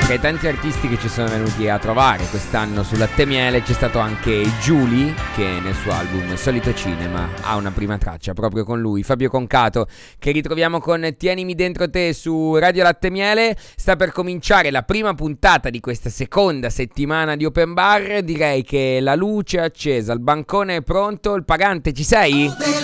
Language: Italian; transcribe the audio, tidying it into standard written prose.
Tra i tanti artisti che ci sono venuti a trovare quest'anno su Latte Miele c'è stato anche Giuli, che nel suo album Solito Cinema ha una prima traccia proprio con lui, Fabio Concato, che ritroviamo con Tienimi dentro te su Radio Latte Miele. Sta per cominciare la prima puntata di questa seconda settimana di Open Bar. Direi che la luce è accesa, il bancone è pronto, il pagante ci sei?